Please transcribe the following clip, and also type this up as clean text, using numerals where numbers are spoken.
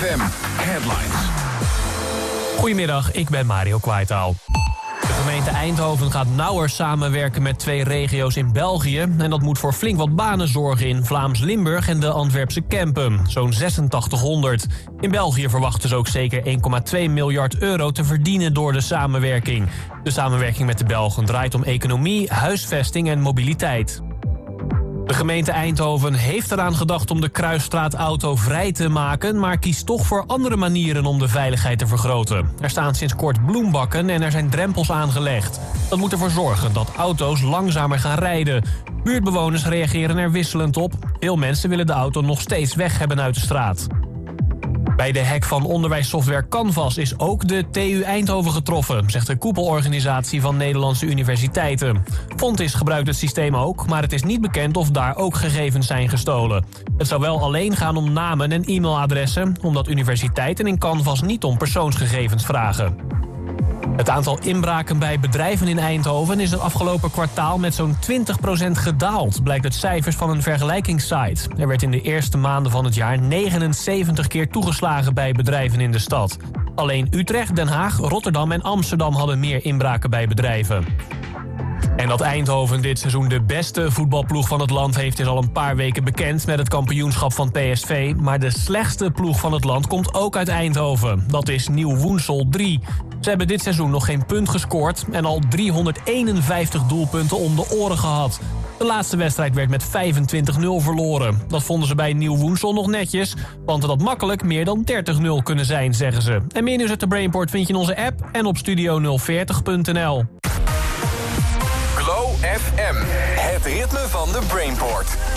FM Headlines. Goedemiddag, ik ben Mario Kwaitaal. De gemeente Eindhoven gaat nauwer samenwerken met 2 regio's in België. En dat moet voor flink wat banen zorgen in Vlaams-Limburg en de Antwerpse Kempen. Zo'n 8600. In België verwachten ze ook zeker 1,2 miljard euro te verdienen door de samenwerking. De samenwerking met de Belgen draait om economie, huisvesting en mobiliteit. De gemeente Eindhoven heeft eraan gedacht om de Kruisstraat autovrij te maken, maar kiest toch voor andere manieren om de veiligheid te vergroten. Er staan sinds kort bloembakken en er zijn drempels aangelegd. Dat moet ervoor zorgen dat auto's langzamer gaan rijden. Buurtbewoners reageren er wisselend op. Veel mensen willen de auto nog steeds weg hebben uit de straat. Bij de hack van onderwijssoftware Canvas is ook de TU Eindhoven getroffen, zegt de koepelorganisatie van Nederlandse universiteiten. Fontis gebruikt het systeem ook, maar het is niet bekend of daar ook gegevens zijn gestolen. Het zou wel alleen gaan om namen en e-mailadressen, omdat universiteiten in Canvas niet om persoonsgegevens vragen. Het aantal inbraken bij bedrijven in Eindhoven is het afgelopen kwartaal met zo'n 20% gedaald, blijkt uit cijfers van een vergelijkingssite. Er werd in de eerste maanden van het jaar 79 keer toegeslagen bij bedrijven in de stad. Alleen Utrecht, Den Haag, Rotterdam en Amsterdam hadden meer inbraken bij bedrijven. En dat Eindhoven dit seizoen de beste voetbalploeg van het land heeft is al een paar weken bekend met het kampioenschap van PSV. Maar de slechtste ploeg van het land komt ook uit Eindhoven. Dat is Nieuw Woensel 3. Ze hebben dit seizoen nog geen punt gescoord en al 351 doelpunten om de oren gehad. De laatste wedstrijd werd met 25-0 verloren. Dat vonden ze bij Nieuw Woensel nog netjes, want het had makkelijk meer dan 30-0 kunnen zijn, zeggen ze. En meer nieuws uit de Brainport vind je in onze app en op studio040.nl. Glow FM, het ritme van de Brainport.